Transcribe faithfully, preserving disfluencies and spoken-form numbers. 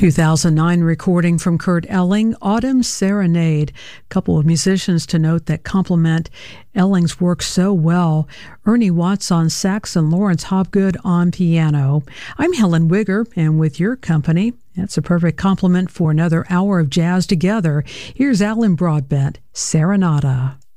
two thousand nine recording from Kurt Elling, Autumn Serenade. A couple of musicians to note that complement Elling's work so well. Ernie Watts on sax and Lawrence Hobgood on piano. I'm Helen Wigger, and with your company, that's a perfect complement for another hour of jazz together. Here's Alan Broadbent, Serenata.